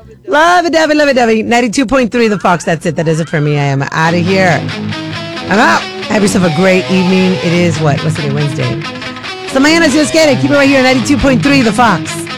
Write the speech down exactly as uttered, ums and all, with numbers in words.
Love it, Debbie, love it, Debbie. ninety-two point three The Fox. That's it. That does it for me. I am out of here. I'm out. Have yourself a great evening. It is what? What's today? Wednesday. So mañana si os quiere. Keep it right here. ninety-two point three The Fox.